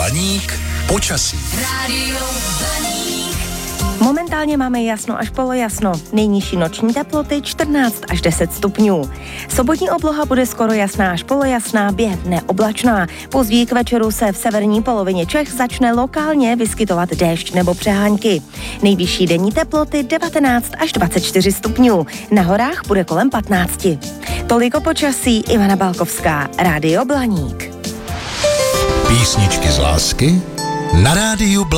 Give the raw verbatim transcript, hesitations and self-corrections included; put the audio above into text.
Blaník počasí. Rádio Blaník. Momentálně máme jasno až polojasno. Nejnižší noční teploty čtrnáct až deset stupňů. Sobotní obloha bude skoro jasná až polojasná, během dne oblačná. Později k večeru se v severní polovině Čech začne lokálně vyskytovat déšť nebo přehánky. Nejvyšší denní teploty devatenáct až dvacet čtyři stupňů. Na horách bude kolem patnáct. Toliko počasí, Ivana Balkovská, Rádio Blaník. Písničky z lásky na Rádiu Blaník.